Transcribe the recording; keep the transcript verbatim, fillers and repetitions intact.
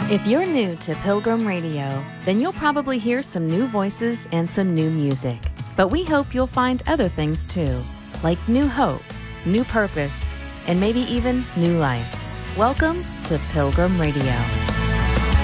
If you're new to Pilgrim Radio, then you'll probably hear some new voices and some new music. But we hope you'll find other things too, like new hope, new purpose, and maybe even new life. Welcome to Pilgrim Radio.